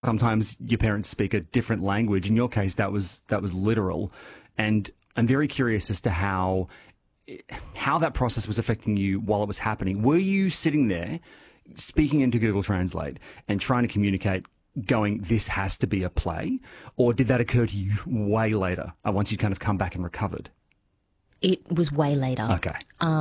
Sometimes your parents speak a different language. In your case, that was literal. And I'm very curious as to how that process was affecting you while it was happening. Were you sitting there speaking into Google Translate and trying to communicate, going, this has to be a play? Or did that occur to you way later, once you'd kind of come back and recovered? It was way later. Okay.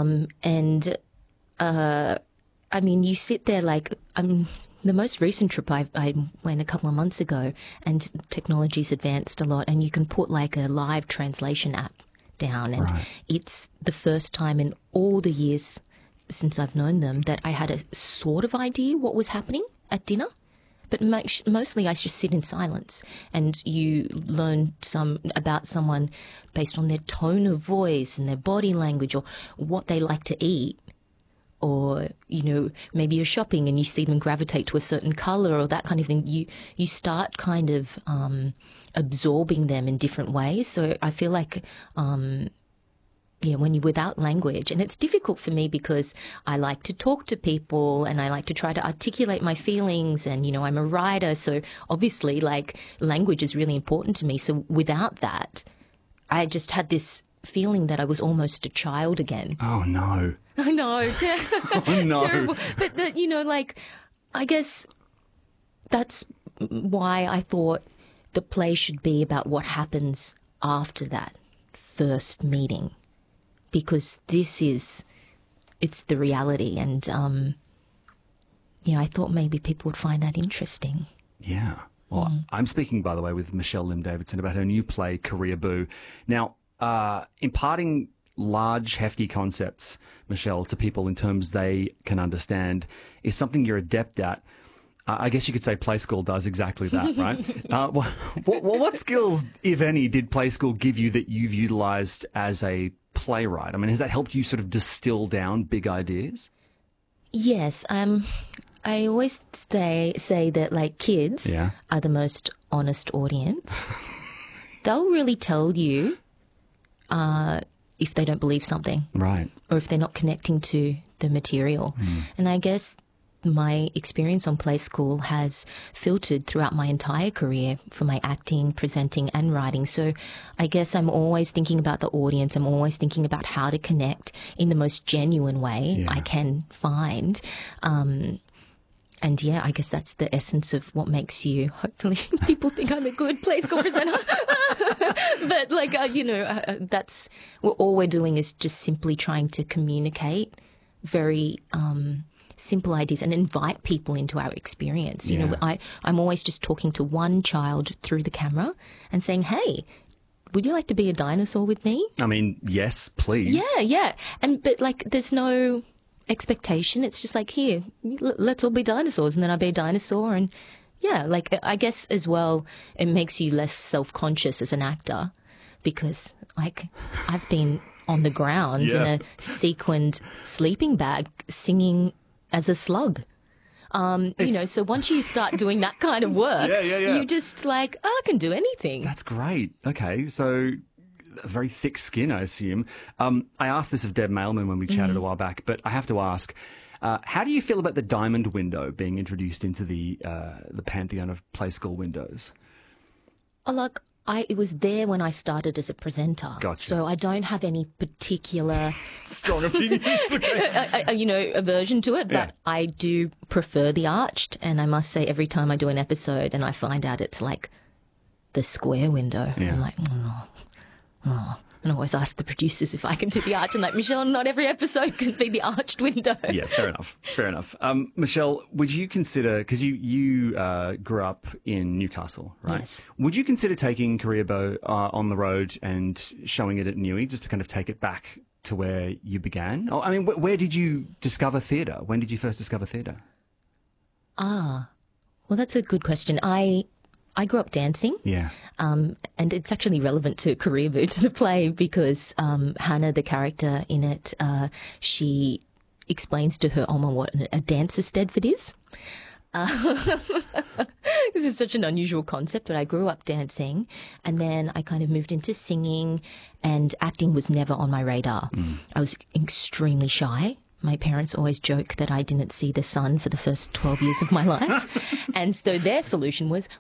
I mean, you sit there like, the most recent trip I went a couple of months ago, and technology's advanced a lot, and you can put like a live translation app down, and it's the first time in all the years since I've known them that I had a sort of idea what was happening at dinner. But mostly I just sit in silence, and you learn about someone based on their tone of voice and their body language, or what they like to eat. Or, maybe you're shopping and you see them gravitate to a certain colour or that kind of thing. You start kind of absorbing them in different ways. So I feel like, when you're without language, and it's difficult for me because I like to talk to people and I like to try to articulate my feelings, and, I'm a writer. So obviously, like, language is really important to me. So without that, I just had this feeling that I was almost a child again. Oh, no. I know. Oh, no. Terrible. But, I guess that's why I thought the play should be about what happens after that first meeting, because it's the reality. And, I thought maybe people would find that interesting. Yeah. Well, I'm speaking, by the way, with Michelle Lim Davidson about her new play, Career Boo. Now, imparting large, hefty concepts, Michelle, to people in terms they can understand is something you're adept at. I guess you could say Play School does exactly that, right? What skills, if any, did Play School give you that you've utilised as a playwright? I mean, has that helped you sort of distill down big ideas? Yes. I always say that, like, kids are the most honest audience. They'll really tell you if they don't believe something. Right. Or if they're not connecting to the material. And I guess my experience on Play School has filtered throughout my entire career for my acting, presenting and writing. So I guess I'm always thinking about the audience. I'm always thinking about how to connect in the most genuine way I can find. And I guess that's the essence of what makes you, hopefully, people think I'm a good Play School presenter. But, that's all we're doing is just simply trying to communicate very simple ideas and invite people into our experience. I'm always just talking to one child through the camera and saying, hey, would you like to be a dinosaur with me? I mean, yes, please. Yeah. But there's no expectation. It's just like, here, let's all be dinosaurs, and then I'll be a dinosaur. And I guess as well, it makes you less self-conscious as an actor, because I've been on the ground in a sequined sleeping bag singing as a slug. So once you start doing that kind of work, you just I can do anything. That's great. Okay, so a very thick skin, I assume. I asked this of Deb Mailman when we chatted a while back, but I have to ask, how do you feel about the diamond window being introduced into the pantheon of Play School windows? It was there when I started as a presenter. Gotcha. So I don't have any particular strong opinions, aversion to it, but I do prefer the arched. And I must say, every time I do an episode and I find out it's like the square window, I'm like, oh. And I always ask the producers if I can do the arch. And Michelle, not every episode can be the arched window. Yeah, fair enough. Michelle, would you consider, because you grew up in Newcastle, right? Yes. Would you consider taking Career Boo on the road and showing it at Newey, just to kind of take it back to where you began? Oh, I mean, where did you discover theatre? When did you first discover theatre? Well, that's a good question. I grew up dancing. Yeah. And it's actually relevant to Career Boo, to the play, because Hannah, the character in it, she explains to her Oma what a dancer Stedford is. This is such an unusual concept, but I grew up dancing, and then I kind of moved into singing, and acting was never on my radar. I was extremely shy my parents always joke that I didn't see the sun for the first 12 years of my life. And so their solution was,